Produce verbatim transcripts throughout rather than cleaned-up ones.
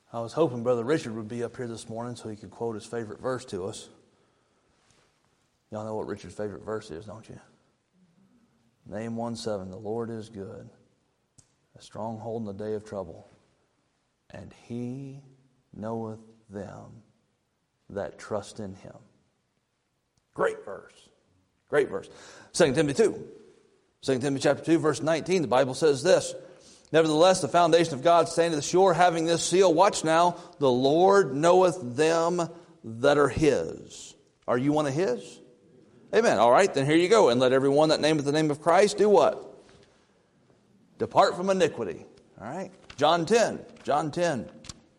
I was hoping Brother Richard would be up here this morning so he could quote his favorite verse to us. Y'all know what Richard's favorite verse is, don't you? Nahum one seven, the Lord is good, a stronghold in the day of trouble, and He knoweth them that trust in Him. Great verse. Great verse. Second Timothy two. Second Timothy chapter two, verse nineteen, the Bible says this, nevertheless, the foundation of God standeth sure, having this seal. Watch now, the Lord knoweth them that are His. Are you one of His? Amen. All right, then here you go. And let everyone that nameth the name of Christ do what? Depart from iniquity. All right. John ten. John ten.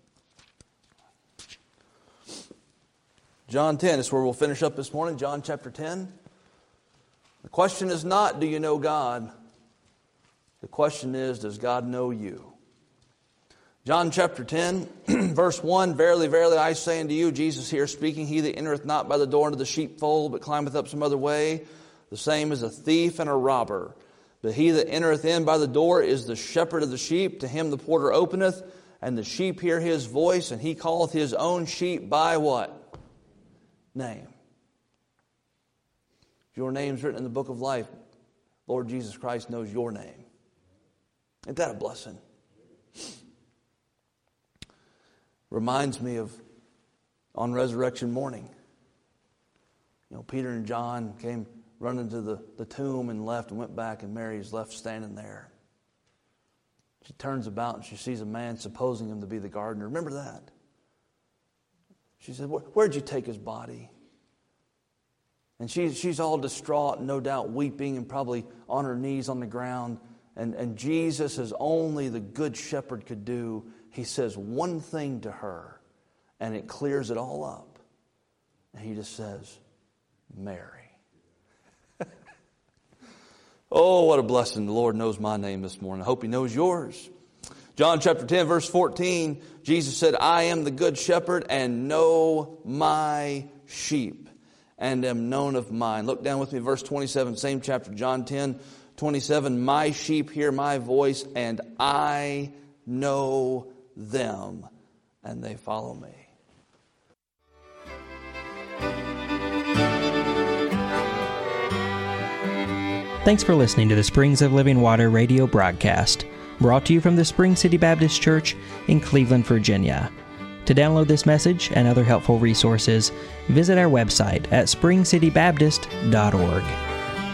John ten is where we'll finish up this morning. John chapter ten. The question is not, do you know God? The question is, does God know you? John chapter ten, verse one, verily, verily, I say unto you, Jesus here speaking, he that entereth not by the door into the sheepfold, but climbeth up some other way, the same is a thief and a robber. But he that entereth in by the door is the shepherd of the sheep. To him the porter openeth, and the sheep hear his voice, and he calleth his own sheep by what? Name. Your name's written in the book of life. Lord Jesus Christ knows your name. Isn't that a blessing? Reminds me of on resurrection morning. You know, Peter and John came running to the, the tomb and left and went back, and Mary's left standing there. She turns about and she sees a man supposing him to be the gardener. Remember that? She said, where'd you take his body? And she, she's all distraught, no doubt weeping and probably on her knees on the ground. And, and Jesus, as only the good shepherd could do, he says one thing to her, and it clears it all up. And he just says, Mary. Oh, what a blessing. The Lord knows my name this morning. I hope He knows yours. John chapter ten, verse fourteen, Jesus said, I am the good shepherd and know my sheep and am known of mine. Look down with me, verse twenty-seven, same chapter, John ten, twenty-seven. My sheep hear my voice, and I know them, and they follow me. Thanks for listening to the Springs of Living Water radio broadcast, brought to you from the Spring City Baptist Church in Cleveland, Virginia. To download this message and other helpful resources, visit our website at spring city baptist dot org.